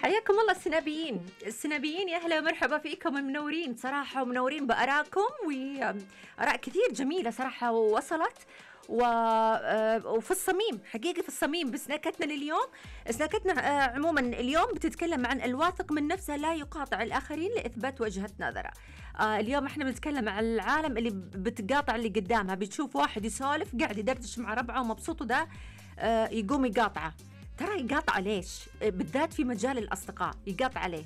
حياكم الله السنابيين، السنابيين يا أهلا ومرحبا فيكم منورين صراحة ومنورين بآرائكم وآراء كثير جميلة صراحة وصلت وفي الصميم حقيقي في الصميم بسناكتنا لليوم. سناكتنا عموما اليوم بتتكلم عن الواثق من نفسه لا يقاطع الآخرين لإثبات وجهة نظره. اليوم احنا بنتكلم عن العالم اللي بتقاطع اللي قدامها، بتشوف واحد يسولف قاعد يدردش مع ربعه ومبسوط وده يقوم يقاطعه. ترى يقاطع ليش؟ بالذات في مجال الأصدقاء يقاطع عليه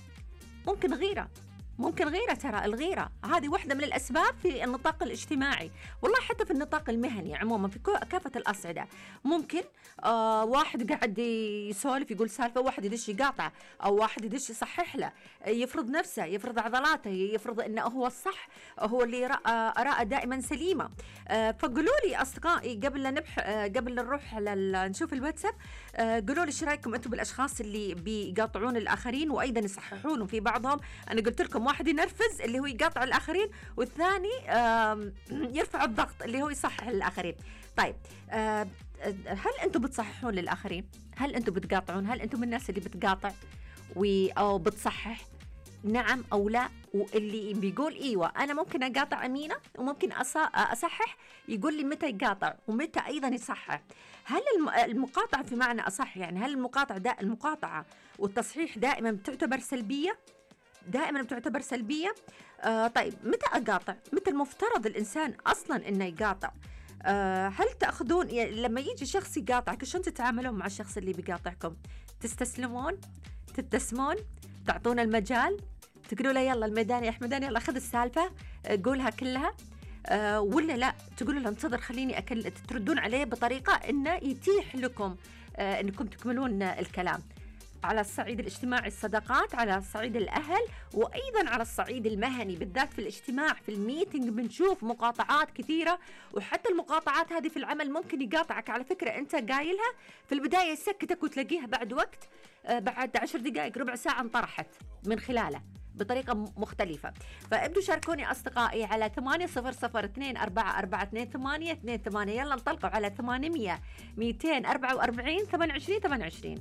ممكن غيرة. ترى الغيرة هذه واحدة من الأسباب في النطاق الاجتماعي، والله حتى في النطاق المهني عموما في كافة الأصعدة. ممكن واحد قاعد يسولف يقول سالفة، واحد يدش يقاطع، أو واحد يدش يصحح له، يفرض نفسه، يفرض عضلاته، يفرض أنه هو الصح، هو اللي آراء دائما سليمة. فقولوا لي أصدقائي قبل نروح نشوف الواتساب، قولوا لي ايش رايكم انتم بالاشخاص اللي بيقاطعون الاخرين وايضا يصححون في بعضهم. انا قلت لكم واحد ينرفز اللي هو يقاطع الاخرين، والثاني يرفع الضغط اللي هو يصحح للاخرين. طيب هل انتم بتصححون للاخرين؟ هل انتم بتقاطعون؟ هل انتم من الناس اللي بتقاطع او بتصحح؟ نعم أو لا؟ واللي بيقول إيوة أنا ممكن أقاطع أمينة وممكن أصحح، يقول لي متى يقاطع ومتى أيضا يصحح. هل المقاطعة في معنى أصح، يعني هل المقاطعة والتصحيح دائما بتعتبر سلبية؟ طيب متى أقاطع؟ متى المفترض الإنسان أصلا إنه يقاطع؟ هل تأخذون لما يجي شخص يقاطعك شلون تتعاملون مع الشخص اللي بيقاطعكم؟ تستسلمون؟ تبتسمون؟ تعطون المجال؟ تقولوا له يلا الميدان يا أحمدان، يلا خذ السالفة قولها كلها؟ ولا لا تقولوا له انتظر خليني تردون عليه بطريقة إنه يتيح لكم إنكم تكملون الكلام؟ على الصعيد الاجتماعي الصداقات، على الصعيد الأهل، وأيضا على الصعيد المهني بالذات في الاجتماع في الميتنج بنشوف مقاطعات كثيرة. وحتى المقاطعات هذه في العمل ممكن يقاطعك على فكرة أنت قايلها في البداية، يسكتك وتلاقيها بعد وقت بعد 10 دقائق ربع ساعة انطرحت من خلاله بطريقة مختلفة. فابدوا شاركوني أصدقائي على 800244228. يلا انطلقوا على 800 244 28.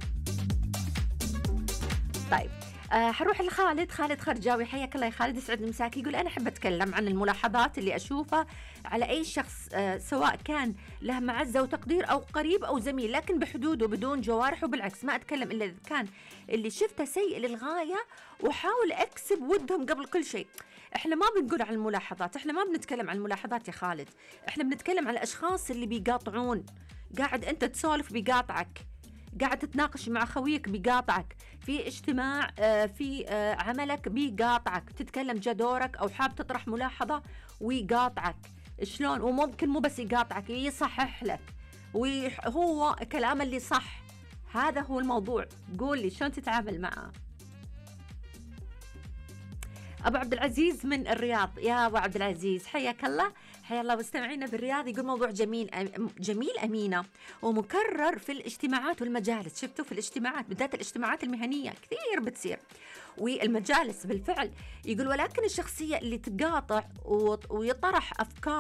طيب حروح لخالد خرجاوي، حياك الله يا خالد، يسعد مساك. يقول أنا أحب أتكلم عن الملاحظات اللي أشوفها على أي شخص سواء كان له معزة وتقدير أو قريب أو زميل، لكن بحدود وبدون جوارح، وبالعكس ما أتكلم إلا إذا كان اللي شفته سيء للغاية وحاول أكسب ودهم قبل كل شيء. إحنا ما بنقول عن الملاحظات، إحنا ما بنتكلم عن الملاحظات يا خالد، إحنا بنتكلم عن الأشخاص اللي بيقاطعون. قاعد أنت تسولف بيقاطعك، قاعد تتناقش مع خويك بيقاطعك، في اجتماع في عملك بيقاطعك، تتكلم جدورك أو حاب تطرح ملاحظة ويقاطعك. شلون؟ وممكن مو بس يقاطعك، يصحح لك، وهو كلام اللي صح. هذا هو الموضوع. قول لي شلون تتعامل معه؟ أبو عبد العزيز من الرياض، يا أبو عبد العزيز حياك الله، حيا الله مستمعينا بالرياض. يقول موضوع جميل أمينة ومكرر في الاجتماعات والمجالس. شفتوا في الاجتماعات بالذات الاجتماعات المهنية كثير بتصير والمجالس بالفعل. يقول ولكن الشخصية اللي تقاطع ويطرح أفكار